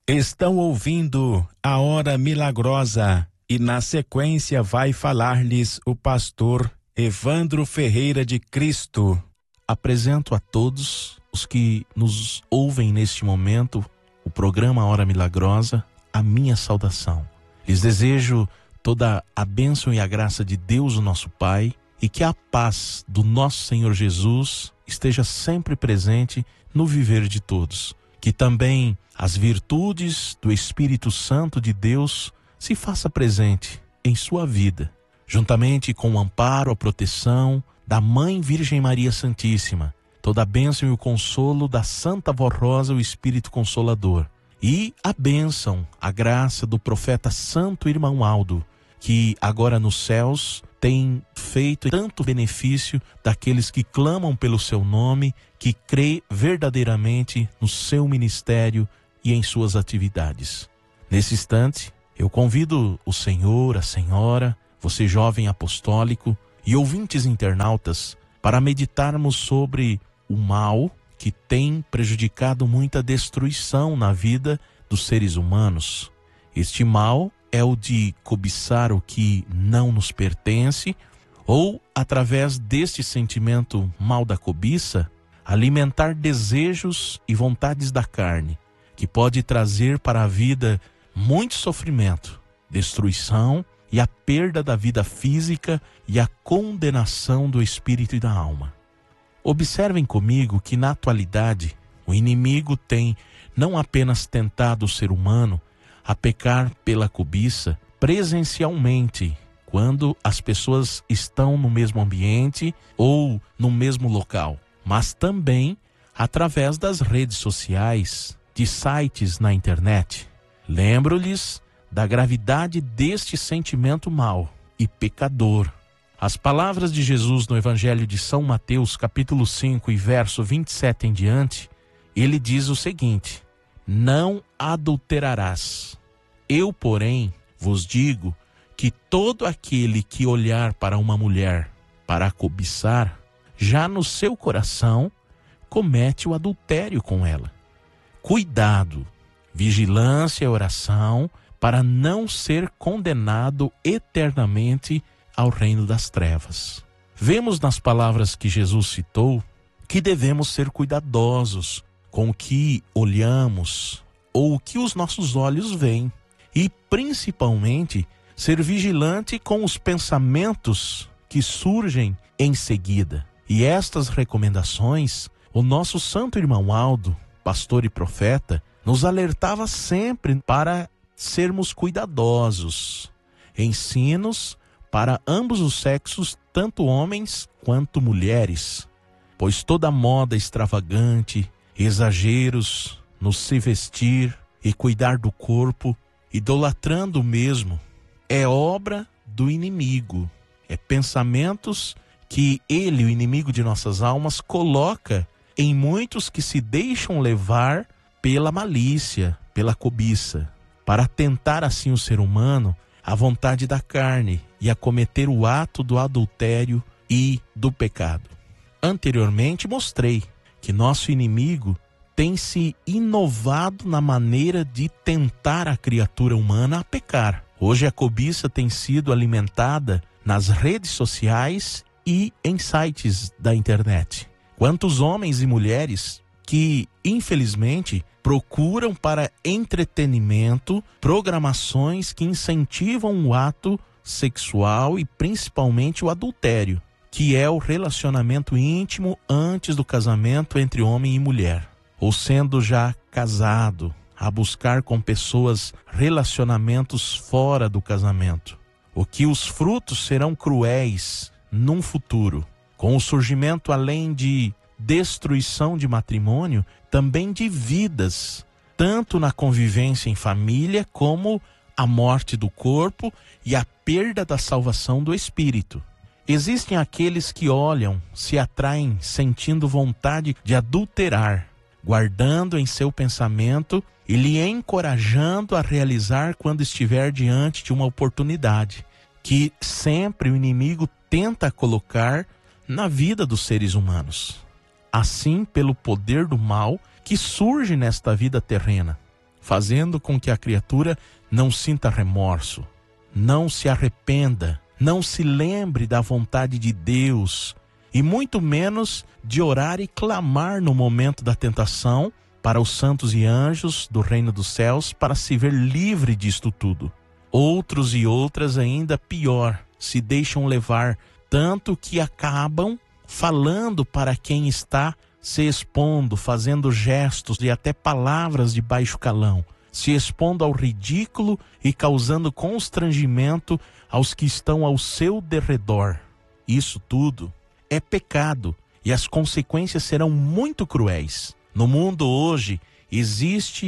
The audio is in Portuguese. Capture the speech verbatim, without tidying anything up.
Estão ouvindo a Hora Milagrosa e na sequência vai falar-lhes o pastor Evandro Ferreira de Cristo. Apresento a todos os que nos ouvem neste momento o programa Hora Milagrosa, a minha saudação. Lhes desejo toda a bênção e a graça de Deus, o nosso Pai, e que a paz do nosso Senhor Jesus esteja sempre presente no viver de todos. Que também as virtudes do Espírito Santo de Deus se faça presente em sua vida, juntamente com o amparo, a proteção da Mãe Virgem Maria Santíssima, toda a bênção e o consolo da Santa Vó Rosa, o Espírito Consolador, e a bênção, a graça do profeta Santo Irmão Aldo, que agora nos céus tem feito tanto benefício daqueles que clamam pelo seu nome, que crê verdadeiramente no seu ministério e em suas atividades. Nesse instante, eu convido o senhor, a senhora, você jovem apostólico e ouvintes internautas para meditarmos sobre o mal que tem prejudicado muita destruição na vida dos seres humanos. Este mal é o de cobiçar o que não nos pertence, ou, através deste sentimento mal da cobiça, alimentar desejos e vontades da carne, que pode trazer para a vida muito sofrimento, destruição e a perda da vida física e a condenação do espírito e da alma. Observem comigo que, na atualidade, o inimigo tem não apenas tentado o ser humano a pecar pela cobiça presencialmente, quando as pessoas estão no mesmo ambiente ou no mesmo local, mas também através das redes sociais, de sites na internet. Lembro-lhes da gravidade deste sentimento mau e pecador. As palavras de Jesus no Evangelho de São Mateus, capítulo cinco e verso vinte e sete em diante, ele diz o seguinte: não adulterarás. Eu, porém, vos digo que todo aquele que olhar para uma mulher para a cobiçar, já no seu coração comete o adultério com ela. Cuidado, vigilância e oração para não ser condenado eternamente ao reino das trevas. Vemos nas palavras que Jesus citou que devemos ser cuidadosos com o que olhamos ou o que os nossos olhos veem e principalmente ser vigilante com os pensamentos que surgem em seguida. E estas recomendações, o nosso Santo Irmão Aldo, pastor e profeta, nos alertava sempre para sermos cuidadosos. Ensinos para ambos os sexos, tanto homens quanto mulheres, pois toda moda extravagante, exageros no se vestir e cuidar do corpo, idolatrando o mesmo, é obra do inimigo. É pensamentos que ele, o inimigo de nossas almas, coloca em muitos que se deixam levar pela malícia, pela cobiça, para tentar assim o ser humano à vontade da carne e a cometer o ato do adultério e do pecado. Anteriormente mostrei que nosso inimigo tem se inovado na maneira de tentar a criatura humana a pecar. Hoje a cobiça tem sido alimentada nas redes sociais e em sites da internet. Quantos homens e mulheres que, infelizmente, procuram para entretenimento programações que incentivam o ato sexual e principalmente o adultério, que é o relacionamento íntimo antes do casamento entre homem e mulher, ou sendo já casado, a buscar com pessoas relacionamentos fora do casamento, o que os frutos serão cruéis num futuro, com o surgimento, além de destruição de matrimônio, também de vidas, tanto na convivência em família, como a morte do corpo e a perda da salvação do espírito. Existem aqueles que olham, se atraem, sentindo vontade de adulterar, guardando em seu pensamento e lhe encorajando a realizar quando estiver diante de uma oportunidade, que sempre o inimigo tenta colocar na vida dos seres humanos. Assim, pelo poder do mal que surge nesta vida terrena, fazendo com que a criatura não sinta remorso, não se arrependa, não se lembre da vontade de Deus e muito menos de orar e clamar no momento da tentação para os santos e anjos do reino dos céus para se ver livre disto tudo. Outros e outras ainda pior, se deixam levar tanto que acabam falando para quem está se expondo, fazendo gestos e até palavras de baixo calão, se expondo ao ridículo e causando constrangimento aos que estão ao seu derredor. Isso tudo é pecado e as consequências serão muito cruéis. No mundo hoje existe